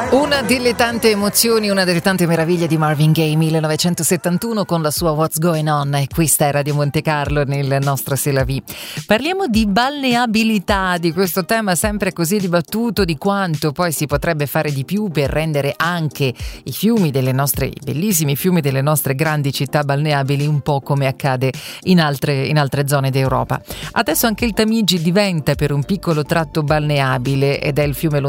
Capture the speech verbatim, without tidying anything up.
Una delle tante emozioni, una delle tante meraviglie di Marvin Gaye, millenovecentosettantuno, con la sua What's Going On, e questa è Radio Monte Carlo nel nostro C'est la vie. Parliamo di balneabilità, di questo tema sempre così dibattuto, di quanto poi si potrebbe fare di più per rendere anche i fiumi delle nostre, i bellissimi fiumi delle nostre grandi città balneabili, un po' come accade in altre, in altre zone d'Europa. Adesso anche il Tamigi diventa per un piccolo tratto balneabile ed è il fiume